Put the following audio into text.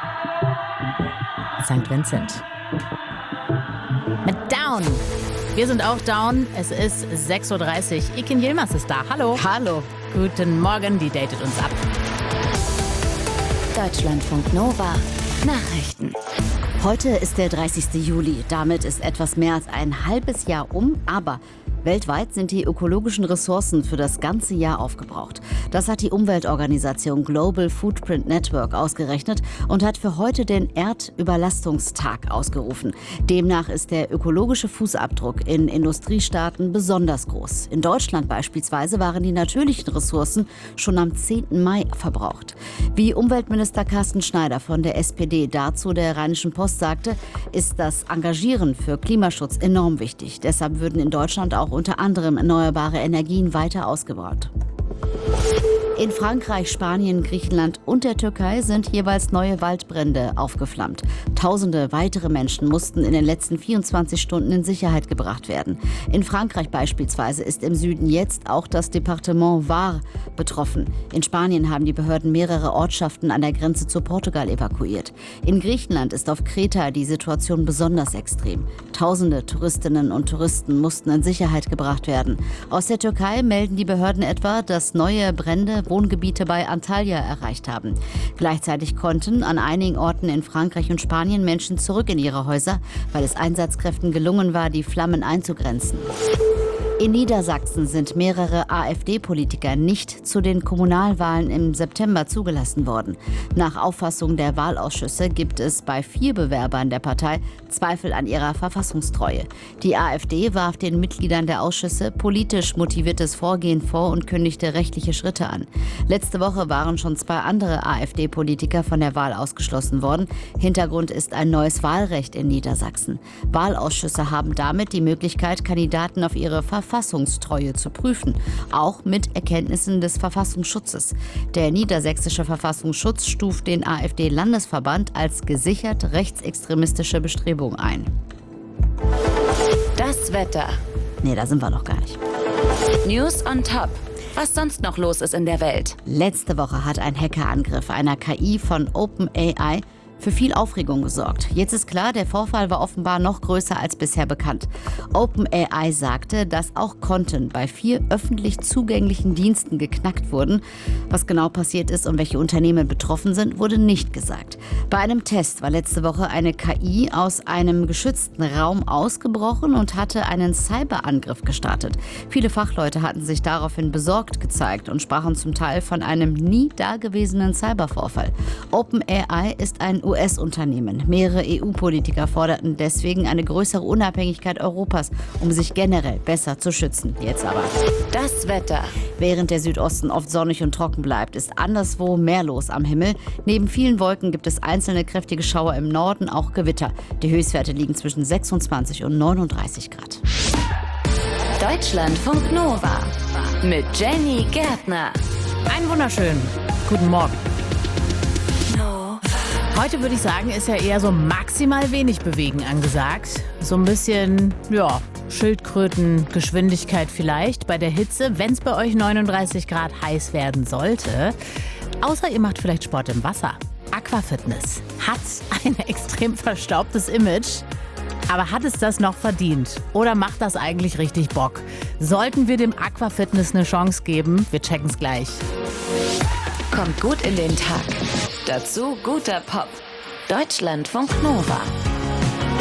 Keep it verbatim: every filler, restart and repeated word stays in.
Sankt Vincent. Mit Down. Wir sind auch down. Es ist sechs Uhr dreißig. Ikin Yilmaz ist da. Hallo. Hallo. Guten Morgen, die datet uns ab. Deutschlandfunk Nova. Nachrichten. Heute ist der dreißigste Juli. Damit ist etwas mehr als ein halbes Jahr um, aber weltweit sind die ökologischen Ressourcen für das ganze Jahr aufgebraucht. Das hat die Umweltorganisation Global Footprint Network ausgerechnet und hat für heute den Erdüberlastungstag ausgerufen. Demnach ist der ökologische Fußabdruck in Industriestaaten besonders groß. In Deutschland beispielsweise waren die natürlichen Ressourcen schon am zehnten Mai verbraucht. Wie Umweltminister Carsten Schneider von der S P D dazu der Rheinischen Post sagte, ist das Engagieren für Klimaschutz enorm wichtig. Deshalb würden in Deutschland auch unter anderem erneuerbare Energien weiter ausgebaut. In Frankreich, Spanien, Griechenland und der Türkei sind jeweils neue Waldbrände aufgeflammt. Tausende weitere Menschen mussten in den letzten vierundzwanzig Stunden in Sicherheit gebracht werden. In Frankreich beispielsweise ist im Süden jetzt auch das Departement Var betroffen. In Spanien haben die Behörden mehrere Ortschaften an der Grenze zu Portugal evakuiert. In Griechenland ist auf Kreta die Situation besonders extrem. Tausende Touristinnen und Touristen mussten in Sicherheit gebracht werden. Aus der Türkei melden die Behörden etwa, dass neue Brände Wohngebiete bei Antalya erreicht haben. Gleichzeitig konnten an einigen Orten in Frankreich und Spanien Menschen zurück in ihre Häuser, weil es Einsatzkräften gelungen war, die Flammen einzugrenzen. In Niedersachsen sind mehrere AfD-Politiker nicht zu den Kommunalwahlen im September zugelassen worden. Nach Auffassung der Wahlausschüsse gibt es bei vier Bewerbern der Partei Zweifel an ihrer Verfassungstreue. Die AfD warf den Mitgliedern der Ausschüsse politisch motiviertes Vorgehen vor und kündigte rechtliche Schritte an. Letzte Woche waren schon zwei andere AfD-Politiker von der Wahl ausgeschlossen worden. Hintergrund ist ein neues Wahlrecht in Niedersachsen. Wahlausschüsse haben damit die Möglichkeit, Kandidaten auf ihre Verfassungstreue zu prüfen, auch mit Erkenntnissen des Verfassungsschutzes. Der niedersächsische Verfassungsschutz stuft den AfD-Landesverband als gesichert rechtsextremistische Bestrebung ein. Das Wetter. Nee, da sind wir noch gar nicht. News on top. Was sonst noch los ist in der Welt. Letzte Woche hat ein Hackerangriff einer K I von OpenAI für viel Aufregung gesorgt. Jetzt ist klar, der Vorfall war offenbar noch größer als bisher bekannt. OpenAI sagte, dass auch Konten bei vier öffentlich zugänglichen Diensten geknackt wurden. Was genau passiert ist und welche Unternehmen betroffen sind, wurde nicht gesagt. Bei einem Test war letzte Woche eine K I aus einem geschützten Raum ausgebrochen und hatte einen Cyberangriff gestartet. Viele Fachleute hatten sich daraufhin besorgt gezeigt und sprachen zum Teil von einem nie dagewesenen Cybervorfall. OpenAI ist ein U S-Unternehmen. Mehrere E U-Politiker forderten deswegen eine größere Unabhängigkeit Europas, um sich generell besser zu schützen. Jetzt aber. Das Wetter. Während der Südosten oft sonnig und trocken bleibt, ist anderswo mehr los am Himmel. Neben vielen Wolken gibt es einzelne kräftige Schauer im Norden, auch Gewitter. Die Höchstwerte liegen zwischen sechsundzwanzig und neununddreißig Grad. Deutschlandfunk Nova mit Jenny Gärtner. Einen wunderschönen guten Morgen. Heute würde ich sagen, ist ja eher so maximal wenig Bewegen angesagt. So ein bisschen, ja, Schildkrötengeschwindigkeit vielleicht bei der Hitze, wenn es bei euch neununddreißig Grad heiß werden sollte. Außer ihr macht vielleicht Sport im Wasser. Aquafitness hat ein extrem verstaubtes Image. Aber hat es das noch verdient? Oder macht das eigentlich richtig Bock? Sollten wir dem Aquafitness eine Chance geben? Wir checken's gleich. Kommt gut in den Tag. Dazu guter Pop. Deutschlandfunk Nova.